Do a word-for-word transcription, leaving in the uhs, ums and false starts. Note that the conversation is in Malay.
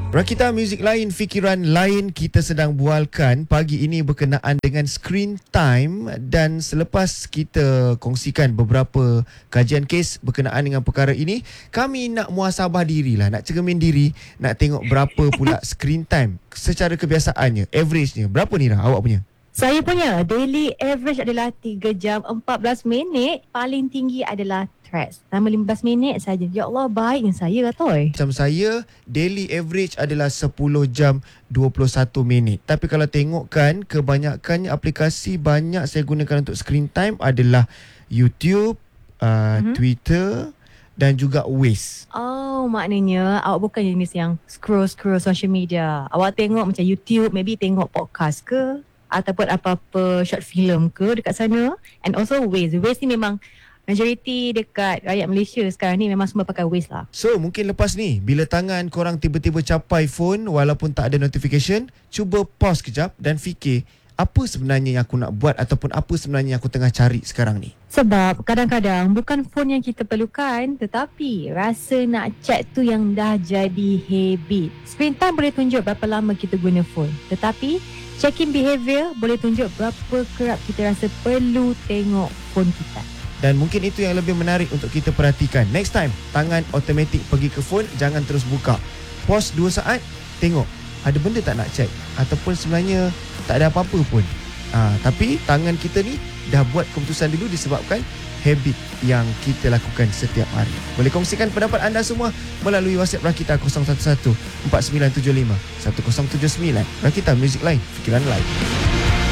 Rakita Muzik Lain, Fikiran Lain, kita sedang bualkan pagi ini berkenaan dengan screen time, dan selepas kita kongsikan beberapa kajian kes berkenaan dengan perkara ini, kami nak muhasabah dirilah, nak cermin diri, nak tengok berapa pula screen time secara kebiasaannya, averagenya. Berapa ni Rah awak punya? Saya punya daily average adalah tiga jam empat belas minit. Paling tinggi adalah Threads, sama lima belas minit saja. Ya Allah, baiknya saya Katoy. Macam saya, daily average adalah sepuluh jam dua puluh satu minit. Tapi kalau tengokkan, kebanyakannya aplikasi banyak saya gunakan untuk screen time adalah YouTube, uh, mm-hmm. Twitter dan juga Waze. Oh, maknanya awak bukan jenis yang scroll-scroll social media. Awak tengok macam YouTube, maybe tengok podcast ke, ataupun apa-apa short film ke dekat sana. And also Waze. Waze ni memang majoriti dekat rakyat Malaysia sekarang ni memang semua pakai Waze lah. So mungkin lepas ni, bila tangan korang tiba-tiba capai phone walaupun tak ada notification, cuba pause kejap dan fikir, apa sebenarnya yang aku nak buat ataupun apa sebenarnya yang aku tengah cari sekarang ni. Sebab kadang-kadang bukan phone yang kita perlukan, tetapi rasa nak chat tu yang dah jadi habit. Screen time boleh tunjuk berapa lama kita guna phone, tetapi check-in behaviour boleh tunjuk berapa kerap kita rasa perlu tengok phone kita. Dan mungkin itu yang lebih menarik untuk kita perhatikan. Next time, tangan automatik pergi ke phone, jangan terus buka. Pause dua saat, tengok ada benda tak nak check, ataupun sebenarnya tak ada apa-apa pun. Ha, tapi tangan kita ni dah buat keputusan dulu disebabkan habit yang kita lakukan setiap hari. Boleh kongsikan pendapat anda semua melalui WhatsApp Rakita kosong satu satu empat sembilan tujuh lima satu kosong tujuh sembilan. Rakita Muzik Lain, Fikiran Lain.